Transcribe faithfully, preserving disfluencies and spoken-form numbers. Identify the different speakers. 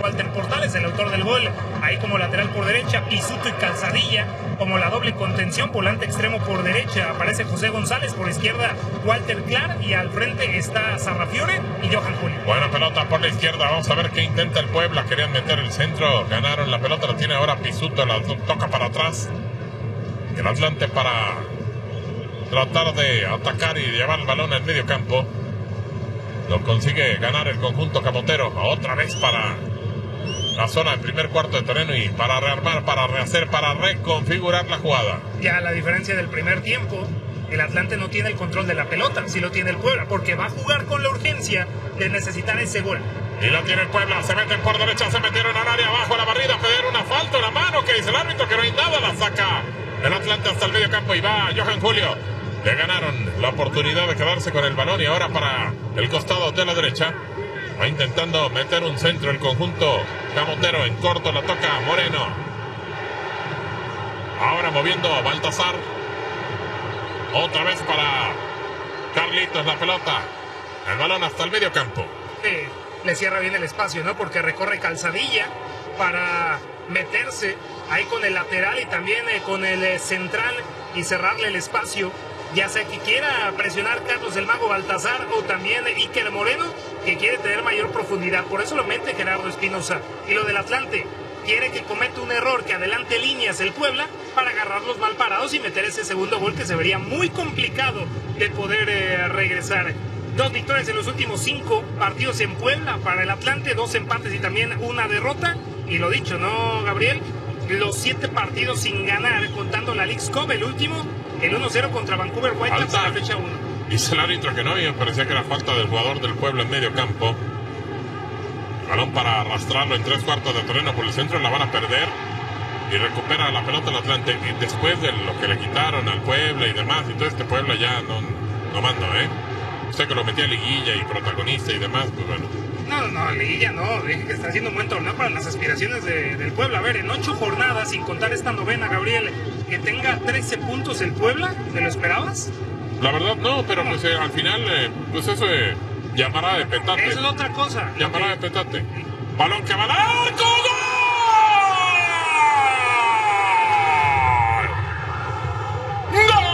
Speaker 1: Walter Portales, el autor del gol, ahí como lateral por derecha, Pisuto y Calzadilla como la doble contención, volante extremo por derecha aparece José González, por izquierda Walter Clark y al frente está Sarrafiore y Johan Julio.
Speaker 2: Buena pelota por la izquierda, vamos a ver qué intenta el Puebla, querían meter el centro, ganaron la pelota, la tiene ahora Pisuto, la toca para atrás. El Atlante para tratar de atacar y llevar el balón al medio campo. Lo consigue ganar el conjunto camotero, otra vez para la zona del primer cuarto de terreno y para rearmar, para rehacer, para reconfigurar la jugada.
Speaker 1: Ya la diferencia del primer tiempo, el Atlante no tiene el control de la pelota, sí lo tiene el Puebla, porque va a jugar con la urgencia de necesitar ese gol.
Speaker 2: Y la tiene el Puebla, se meten por derecha, se metieron al área, abajo la barrida, pedir una falta en la mano, que dice el árbitro que no hay nada, la saca el Atlante hasta el medio campo y va Johan Julio. Le ganaron la oportunidad de quedarse con el balón y ahora para el costado de la derecha. Va intentando meter un centro el conjunto camotero, en corto la toca Moreno. Ahora moviendo a Baltasar. Otra vez para Carlitos la pelota. El balón hasta el medio campo.
Speaker 1: Eh, le cierra bien el espacio, ¿no? Porque recorre Calzadilla para meterse ahí con el lateral y también eh, con el eh, central y cerrarle el espacio. Ya sea que quiera presionar Carlos el Mago Baltasar o también Iker Moreno, que quiere tener mayor profundidad. Por eso lo mete Gerardo Espinosa. Y lo del Atlante, quiere que cometa un error, que adelante líneas el Puebla para agarrarlos mal parados y meter ese segundo gol que se vería muy complicado de poder eh, regresar. Dos victorias en los últimos cinco partidos en Puebla para el Atlante, dos empates y también una derrota. Y lo dicho, ¿no, Gabriel? Los siete partidos sin ganar, contando la Leagues Cup, el último, el uno cero contra Vancouver Whitecaps en la fecha uno.
Speaker 2: Dice el árbitro que no, y me parecía que era falta del jugador del Puebla en medio campo. Balón para arrastrarlo en tres cuartos de terreno por el centro, la van a perder. Y recupera la pelota el Atlante. Y después de lo que le quitaron al Puebla y demás, y todo este Puebla ya no, no manda, ¿eh? Usted que lo metía a liguilla y protagonista y demás, pues bueno.
Speaker 1: No, no, liguilla no, dije que está haciendo un buen torneo para las aspiraciones de, del Puebla. A ver, en ocho jornadas, sin contar esta novena, Gabriel, que tenga trece puntos el Puebla, ¿te lo esperabas?
Speaker 2: La verdad no, pero pues eh, al final, eh, pues eso eh, llamará de petate.
Speaker 1: Eso es otra cosa.
Speaker 2: Llamará
Speaker 1: okay.
Speaker 2: de petate. Balón que va al arco, ¡gol! ¡Gol!